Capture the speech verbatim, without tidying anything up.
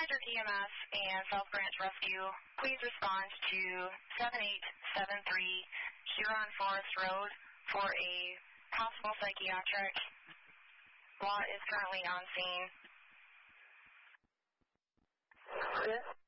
Frederick E M S and South Branch Rescue, please respond to seven eight seven three Huron Forest Road for a possible psychiatric. Law is currently on scene. Yes.